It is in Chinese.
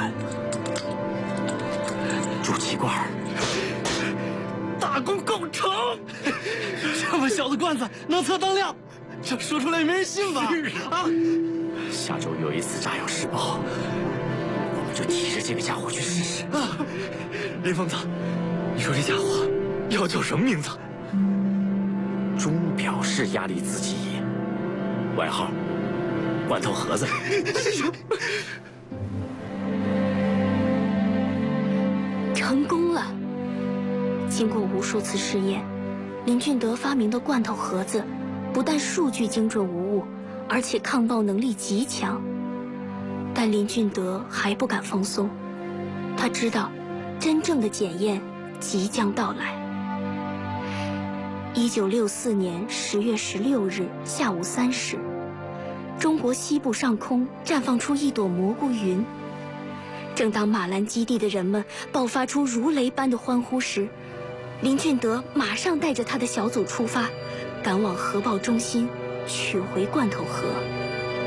碗，煮气罐儿，大功告成。这么小的罐子能测当量，这说出来也没人信吧？啊！下周有一次炸药试爆，我们就提着这个家伙去试试。啊，林疯子，你说这家伙要叫什么名字？钟表式压力自己，外号罐头盒子。 成功了！经过无数次试验，林俊德发明的罐头盒子，不但数据精准无误，而且抗爆能力极强。但林俊德还不敢放松，他知道，真正的检验即将到来。1964年10月16日下午3时，中国西部上空绽放出一朵蘑菇云。正当马兰基地的人们爆发出如雷般的欢呼时，林俊德马上带着他的小组出发，赶往核爆中心取回罐头盒。